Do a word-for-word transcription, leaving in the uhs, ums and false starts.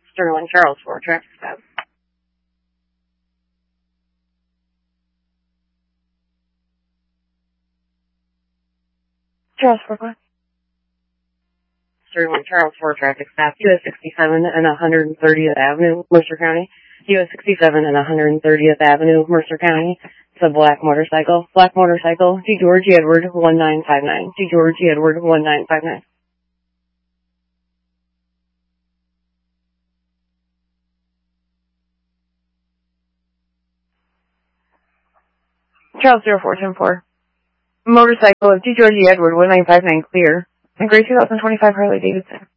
Sterling Charles for traffic stop. Charles for what? Sterling Charles for traffic stop. U S sixty-seven and one hundred thirtieth Avenue, Mercer County. U S sixty-seven and one hundred thirtieth Avenue, Mercer County. It's a black motorcycle. Black motorcycle. G. George Edward one nine five nine. G. George Edward one nine five nine. Charles zero four ten four. Motorcycle of G. George Edward one nine five nine clear. And gray two thousand twenty-five Harley Davidson.